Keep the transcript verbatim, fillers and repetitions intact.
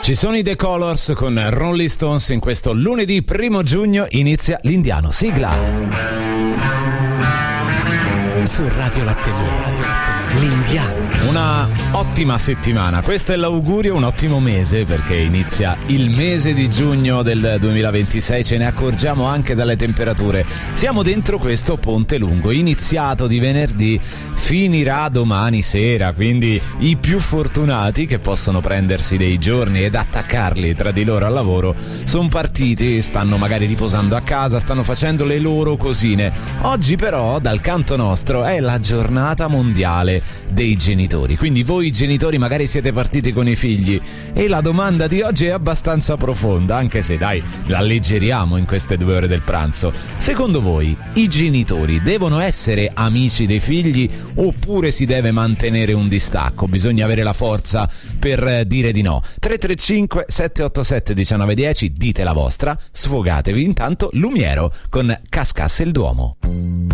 Ci sono i The Colors con Rolling Stones in questo lunedì primo giugno. Inizia l'Indiano. Sigla. Su Radio Latte l'Indiano. Una ottima settimana, questo è l'augurio, un ottimo mese perché inizia il mese di giugno del duemilaventisei, ce ne accorgiamo anche dalle temperature. Siamo dentro questo ponte lungo, iniziato di venerdì, finirà domani sera, quindi i più fortunati che possono prendersi dei giorni ed attaccarli tra di loro al lavoro sono partiti, stanno magari riposando a casa, stanno facendo le loro cosine. Oggi però dal canto nostro è la giornata mondiale dei genitori, quindi voi genitori magari siete partiti con i figli e la domanda di oggi è abbastanza profonda, anche se dai, la alleggeriamo in queste due ore del pranzo. Secondo voi i genitori devono essere amici dei figli oppure si deve mantenere un distacco? Bisogna avere la forza per dire di no. Tre tre cinque sette otto sette uno nove uno zero, dite la vostra, sfogatevi. Intanto Lumiero con Cascasse il Duomo.